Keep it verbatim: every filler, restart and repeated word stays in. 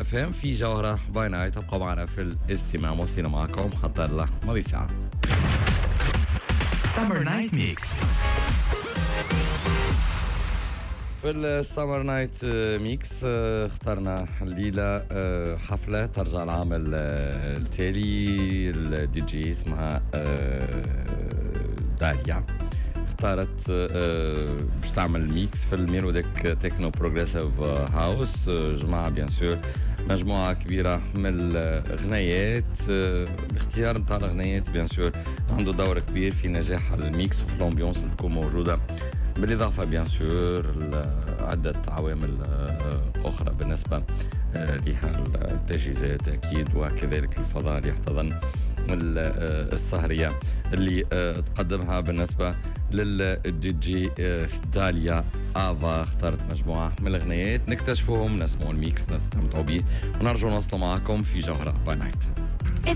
اف ام في جوهرة باي نايت. ابقى معنا في الاستماع، وصلنا معكم حتى الله ماضي ساعة. Summer Night Mix. في السمر نايت ميكس اخترنا الليلة حفلة ترجع العام التالي. الدي جي اسمها داليا، اختارت باش تعمل ميكس في الميلوديك تكنو بروجريسيف هاوس. جماعة بيان سور مجموعة كبيرة من الغنايات. الاختيار نتاع الغنايات بيان سور عنده دور كبير في نجاح الميكس وفي الامبيونس اللي تكون موجودة، بالإضافة بيان سور عدة عوامل أخرى بالنسبة لها التجهيزات أكيد، وكذلك الفضاء اللي يحتضن السهرية اللي تقدمها. بالنسبة للدي جي داليا آفا اختارت مجموعة من الغنايات، نكتشفوهم، نسمعوا الميكس، نستمتعوا به، ونرجو نوصل معكم في جوهرة باي نايت.